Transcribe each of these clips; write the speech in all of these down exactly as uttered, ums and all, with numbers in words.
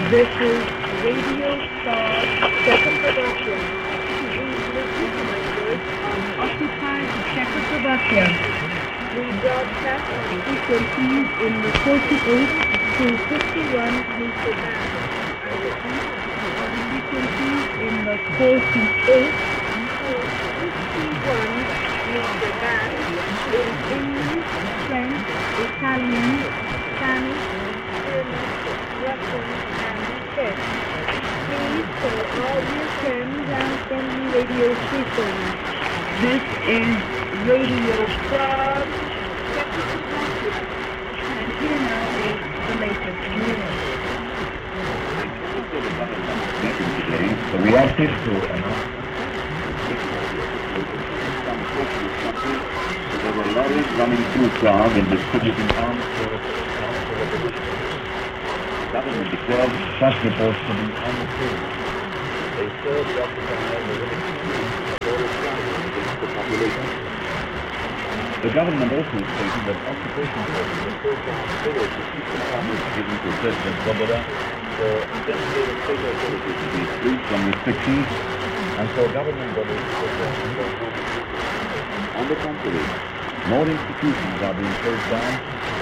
This is Radio Star Czechoslovakia. Please listen to my voice on occupied Czechoslovakia. We broadcast on frequencies in the forty-eight to fifty-one meter band. I repeat, on frequencies in the forty-eight to fifty-one meter band in English, French, Italian, Spanish, German, Russian, and Czech. Please tell all your friends and friendly radio stations. This is Radio Star Czechoslovakia. And here now is the latest news. The reactive to an there were lorries running through Prague and distributing arms for the government declared such reports to be untrue. They served occupying the against the population. The government also stated that occupation forces were so far forward to keep the powers given to President Svoboda for designated state authorities to be freed from restrictions and for government bodies to perform their functions. On the contrary, more institutions are being closed down.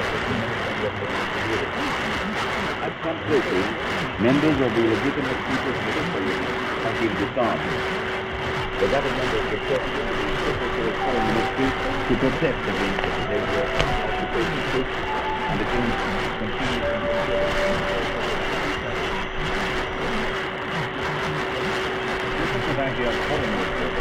At some places, members of the legitimate people's military have been disarmed. The government has requested the Secretary of Foreign Ministry to protest against the behavior of occupation troops and against continued Czechoslovakia's foreign